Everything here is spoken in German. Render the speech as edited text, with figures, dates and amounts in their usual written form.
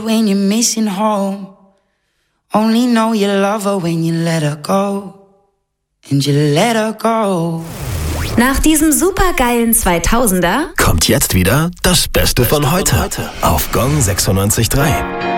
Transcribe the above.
when you're missing home. Only know you love her when you let her go. And you let her go. Nach diesem supergeilen 2000er kommt jetzt wieder das Beste von heute auf Gong 96.3.